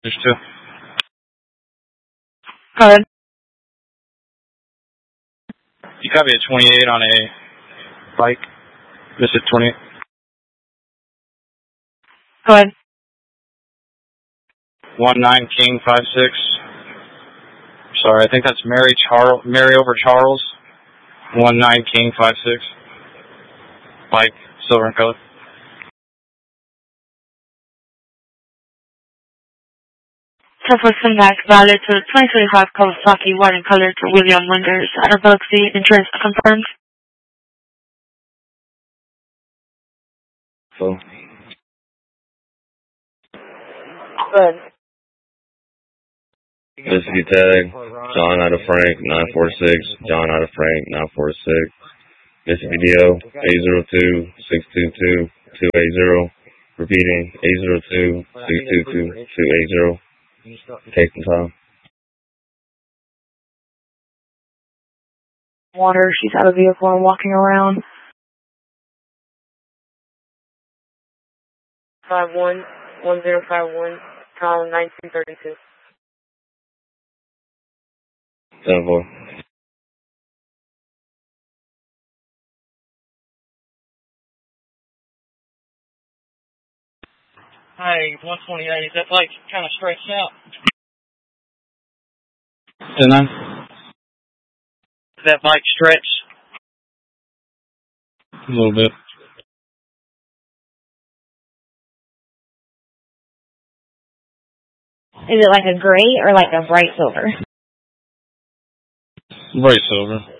There's two. Go ahead. You copy a 28 on a bike. This is 28. Go ahead. 19 King 56. Sorry, I think that's Mary over Charles. 19 King 56. Bike, silver in color. Southwest Syntax valid to 2025 Kawasaki white in color to William Winters. Ability insurance confirmed. So. Good. Mississippi tag, John out of Frank, 946, John out of Frank, 946. Mississippi DO, 802-622-280. Repeating, 802-622-280. Case and time. Water, she's out of vehicle and walking around. 51-1051, column 1932. 7-4. Hey, 128, is that like kind of stretched out? 10-9. Is that bike stretched? A little bit. Is it like a gray or like a bright silver? Bright silver.